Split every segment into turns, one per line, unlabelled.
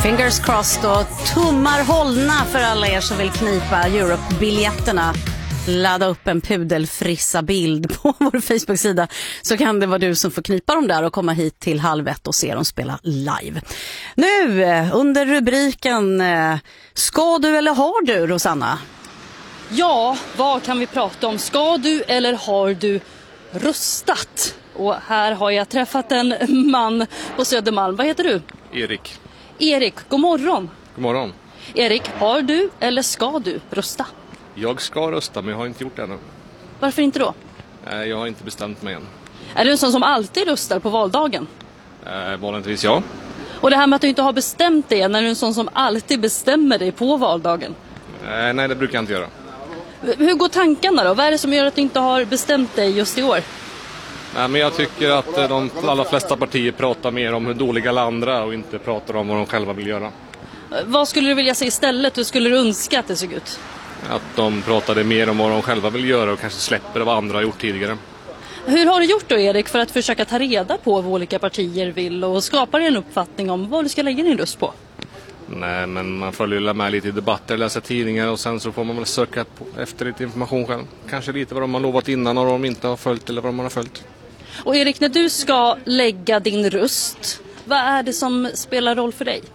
Fingers crossed och tummar hållna för alla er som vill knipa Europe-biljetterna. Ladda upp en pudelfrissa bild på vår Facebook-sida så kan det vara du som får knipa dem där och komma hit till 12:30 och se dem spela live. Nu under rubriken ska du eller har du, Rosanna?
Ja, vad kan vi prata om? Ska du eller har du röstat? Och här har jag träffat en man på Södermalm. Vad heter du?
Erik.
Erik, god morgon.
God morgon.
Erik, har du eller ska du rösta?
Jag ska rösta, men jag har inte gjort det ännu.
Varför inte då?
Jag har inte bestämt mig än.
Är du en sån som alltid röstar på valdagen?
Vanligtvis ja.
Och det här med att du inte har bestämt dig, är du en sån som alltid bestämmer dig på valdagen?
Nej, det brukar jag inte göra.
Hur går tankarna då? Vad är det som gör att du inte har bestämt dig just i år?
Nej, men jag tycker att de allra flesta partier pratar mer om hur dåliga alla andra och inte pratar om vad de själva vill göra.
Vad skulle du vilja se istället? Hur skulle du önska att det såg ut?
Att de pratade mer om vad de själva vill göra och kanske släpper vad andra har gjort tidigare.
Hur har du gjort då, Erik, för att försöka ta reda på vad olika partier vill och skapa dig en uppfattning om vad du ska lägga din röst på?
Nej, men man följer med lite i debatter, läser tidningar och sen så får man väl söka efter lite information själv. Kanske lite vad de har lovat innan och de inte har följt eller vad de har följt.
Och Erik, när du ska lägga din röst, vad är det som spelar roll för dig?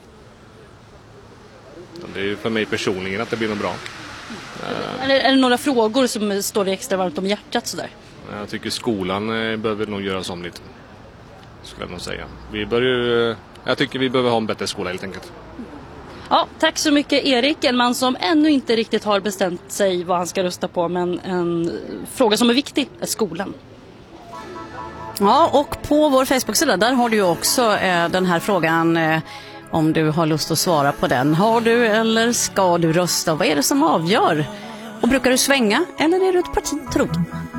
Det är ju för mig personligen att det blir något bra.
Är det några frågor som står dig extra varmt om hjärtat sådär?
Jag tycker skolan behöver nog göras om lite, skulle jag nog säga. Jag tycker vi behöver ha en bättre skola helt enkelt.
Ja, tack så mycket Erik, en man som ännu inte riktigt har bestämt sig vad han ska rösta på, men en fråga som är viktig är skolan.
Ja, och på vår Facebook-sida där har du ju också den här frågan om du har lust att svara på den. Har du eller ska du rösta? Vad är det som avgör? Och brukar du svänga eller är du ett parti trogen?